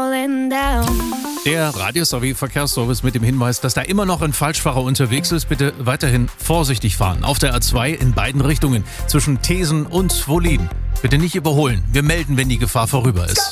falling down. Der Radio-Verkehrsservice mit dem Hinweis, dass da immer noch ein Falschfahrer unterwegs ist. Bitte weiterhin vorsichtig fahren. Auf der A2 in beiden Richtungen, zwischen Thesen und Wollin. Bitte nicht überholen. Wir melden, wenn die Gefahr vorüber ist.